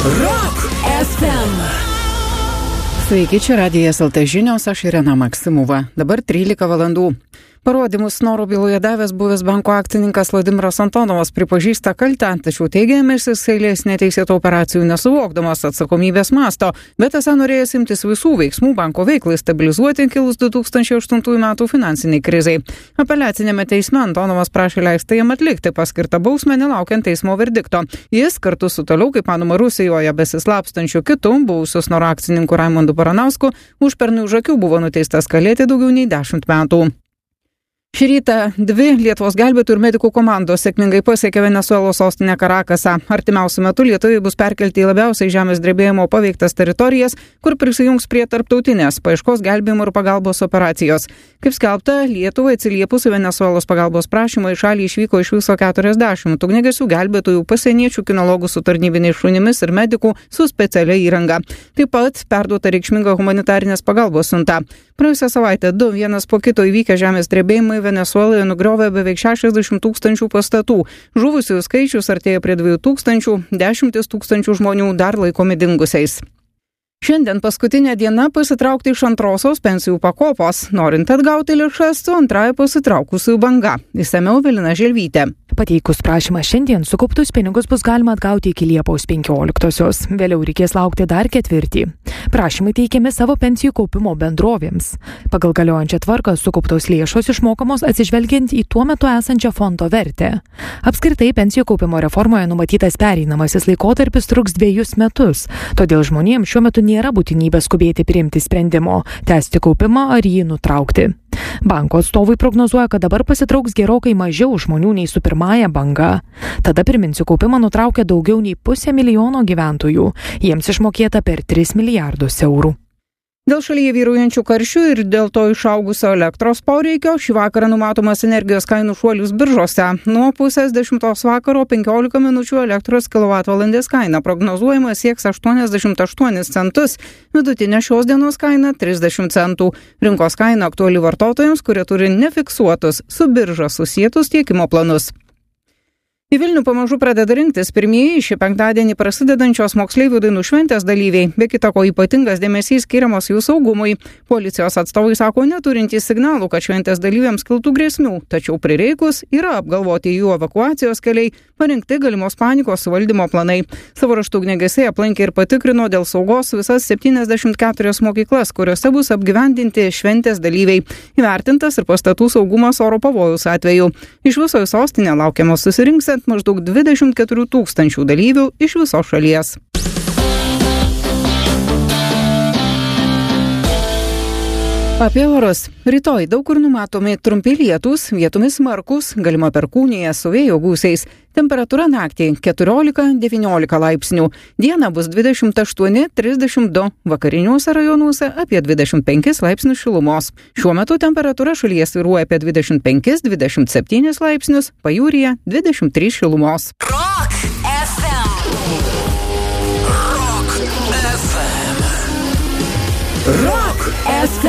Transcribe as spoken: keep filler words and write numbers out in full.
Rock F M. Sveiki, čia Radijas L T žinios, aš Irena Maksimova. Dabar trylika valandų. Parodymus Snoro byloje davęs buvęs banko akcininkas Vladimiras Antonovas pripažįsta kaltę, tačiau teigia ėmęsis eilės neteisėtų operacijų nesuvokdamas atsakomybės masto, bet esą norėjęs imtis visų veiksmų banko veiklai stabilizuoti kilus du tūkstančiai aštuntųjų metų finansiniai krizai. Apeliacinėme teisme Antonovas prašė leisti jam atlikti paskirtą bausmę nelaukiant teismo verdikto. Jis kartu su toliau, kaip manoma, Rusijoje besislapstančiu kitu buvusiu Snoro akcininku Raimondu Baranausku užpernai už akių buvo nuteistas kalėti daugiau nei dešimt metų. Šį rytą dvi Lietuvos gelbėtojų ir medikų komandos sėkmingai pasiekė Venesuelos sostinę Karakasą. Artimiausiu metu lietuviai bus perkelti į labiausiai žemės drebėjimo paveiktas teritorijas, kur prisijungs prie tarptautinės paieškos, gelbėjimo ir pagalbos operacijos. Kaip skelbta, Lietuvai atsiliepus Venesuelos pagalbos prašymą į šalį išvyko iš viso keturiasdešimt ugniagesių, gelbėtojų, pasieniečių, kinologų su tarnybiniais šunimis ir medikų su specialia įranga. Taip pat perduota reikšminga humanitarinės pagalbos siunta. Praėjusią savaitę du vienas po kito įvykę žemės drebėjimai Venesueloje nugriovė beveik šešiasdešimt tūkstančių pastatų. Žuvusiųjų skaičius artėja prie dviejų tūkstančių, dešimtis tūkstančių žmonių dar laikomi dingusiais. Šiandien paskutinė diena pasitraukti iš antrosios pensijų pakopos, norint atgauti lėšas su antrąja pasitraukusių banga. Išsamiau Evelina Želvytė. Pateikus prašymą šiandien sukauptus pinigus bus galima atgauti iki Liepos penkioliktosios. Vėliau reikės laukti dar ketvirtį. Prašymai teikiami savo pensijų kaupimo bendrovėms. Pagal galiojančią tvarką sukauptos lėšos išmokamos atsižvelgiant į tuo metu esančią fondo vertę. Apskritai pensijų kaupimo reformoje numatytas pereinamasis laikotarpis truks dviejus metus, todėl žmonėms šiuo metu nėra būtinybės skubėti priimti sprendimo, tęsti kaupimą ar jį nutraukti. Banko atstovai prognozuoja, kad dabar pasitrauks gerokai mažiau žmonių nei su pirmąja banga. Tada priminsiu, kaupimą nutraukė daugiau nei pusė milijono gyventojų. Jiems išmokėta per tris milijardus eurų. Dėl šalyje vyraujančių karščių ir dėl to išaugusio elektros poreikio šį vakarą numatomas energijos kainų šuolis biržose. Nuo pusės dešimtos vakaro penkiolika minučių elektros kilovatvalandės kaina prognozuojama sieks aštuoniasdešimt aštuonis centus, vidutinė šios dienos kaina trisdešimt centų. Rinkos kaina aktuali vartotojams, kurie turi nefiksuotus su birža susietus tiekimo planus. Į Vilnių pamažu pradeda rinktis pirmieji šį penktadienį prasidedančios moksleivių dainų šventės dalyviai, be kita ko ypatingas dėmesys skiriamas jų saugumui. Policijos atstovai sako neturintys signalų, kad šventės dalyviams kiltų grėsmių, tačiau prireikus yra apgalvoti jų evakuacijos keliai, parinkti galimos panikos suvaldymo planai. Savo ruožtu ugniagesiai aplankė ir patikrino dėl saugos visas septyniasdešimt keturias mokyklas, kuriuose bus apgyvendinti šventės dalyviai. Įvertintas ir pastatų saugumas oro pavojaus atveju. Iš viso į sostinę laukiamos susirinks maždaug dvidešimt keturių tūkstančių dalyvių iš visos šalies. Apie orus. Rytoj daug kur numatomi trumpi lietūs, vietomis smarkūs, galima perkūnija su vėjo gūsiais. Temperatūra naktį keturiolika devyniolika laipsnių. Dieną bus dvidešimt aštuoni trisdešimt du, vakariniuose rajonuose apie dvidešimt penkis laipsnius šilumos. Šiuo metu temperatūra šalyje svyruoja apie dvidešimt penkis dvidešimt septynis laipsnius, pajūryje dvidešimt trys šilumos. Rock F M. Rock F M. Rock F M.